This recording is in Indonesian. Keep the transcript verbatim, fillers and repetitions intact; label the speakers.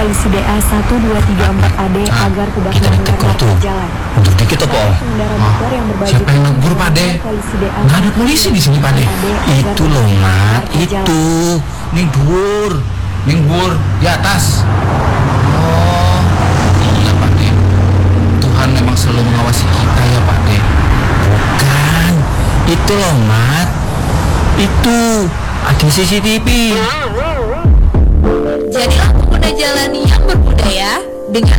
Speaker 1: polisi D A satu dua tiga empat A D
Speaker 2: Ah,
Speaker 1: agar tidak
Speaker 2: kita
Speaker 1: melanggar
Speaker 2: ditegur tuh.
Speaker 1: marka jalan.
Speaker 2: Mundur dikit tuh, Pak.
Speaker 1: Pengendara
Speaker 2: Ah,
Speaker 1: motor yang berbaju
Speaker 2: siapa yang
Speaker 1: putih
Speaker 2: negur, Pak De?
Speaker 1: polisi D A
Speaker 2: Nggak ada polisi di sini, Pak De.
Speaker 1: A D agar
Speaker 2: Itu loh,
Speaker 1: tidak
Speaker 2: Mat.
Speaker 1: melanggar
Speaker 2: Itu.
Speaker 1: jalan.
Speaker 2: Ning dhuwur. Ning dhuwur di atas. Oh, iya, Pak De. Tuhan memang selalu mengawasi kita ya, Pak De. Bukan. Itu loh, Mat. Itu. Ada C C T V.
Speaker 3: Jadilah pengguna jalan yang berbudaya dengan